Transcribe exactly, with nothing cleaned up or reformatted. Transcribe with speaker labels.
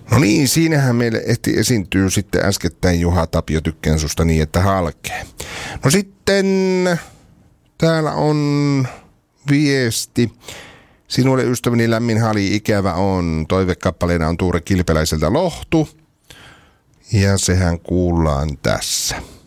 Speaker 1: No niin, siinähän meille ehti esiintyy sitten äskettäin Juha Tapio Tykkään susta niin, että halkee. No sitten täällä on viesti. Sinulle ystäväni lämmin hali ikävä on. Toivekappaleena on Tuure Kilpeläiseltä Lohtu. Ja sehän kuullaan tässä.